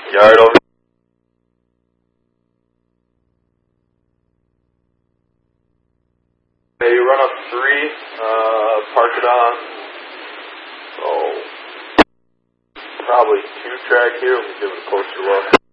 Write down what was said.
Yard over. Okay, you run up 3, park it on, so probably 2 track here, we'll give it a closer look.